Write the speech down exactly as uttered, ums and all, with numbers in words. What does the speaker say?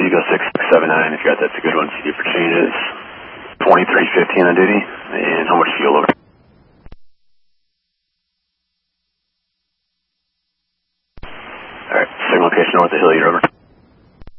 Eagle six seven nine, if you got that's a good one. C D for changes. twenty-three fifteen on duty, and how much fuel over? Alright, same location north of Hilliard, over.